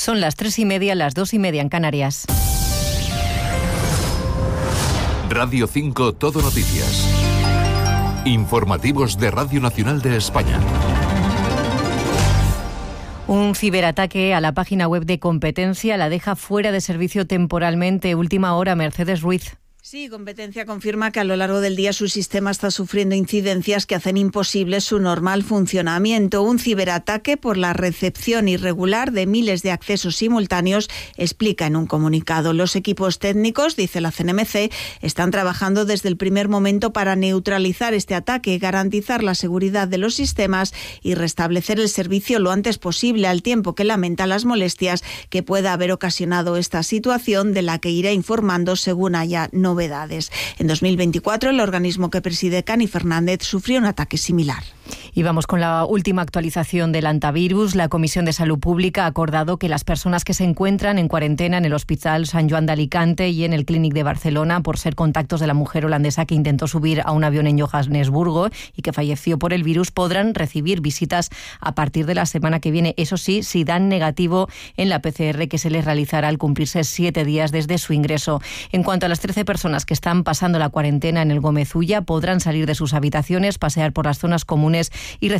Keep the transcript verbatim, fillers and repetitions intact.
Son las tres y media, las dos y media en Canarias. Radio cinco Todo Noticias. Informativos de Radio Nacional de España. Un ciberataque a la página web de Competencia la deja fuera de servicio temporalmente. Última hora, Mercedes Ruiz. Sí, Competencia confirma que a lo largo del día su sistema está sufriendo incidencias que hacen imposible su normal funcionamiento. Un ciberataque por la recepción irregular de miles de accesos simultáneos, explica en un comunicado. Los equipos técnicos, dice la C N M C, están trabajando desde el primer momento para neutralizar este ataque, garantizar la seguridad de los sistemas y restablecer el servicio lo antes posible, al tiempo que lamenta las molestias que pueda haber ocasionado esta situación, de la que irá informando según haya novedades. En dos mil veinticuatro, el organismo que preside Cani Fernández sufrió un ataque similar. Y vamos con la última actualización del antivirus. La Comisión de Salud Pública ha acordado que las personas que se encuentran en cuarentena en el Hospital Sant Joan de Alicante y en el Clínic de Barcelona por ser contactos de la mujer holandesa que intentó subir a un avión en Johannesburgo y que falleció por el virus podrán recibir visitas a partir de la semana que viene. Eso sí, si dan negativo en la P C R que se les realizará al cumplirse siete días desde su ingreso. En cuanto a las trece personas que están pasando la cuarentena en el Gómez Ulla, podrán salir de sus habitaciones, pasear por las zonas comunes y recibir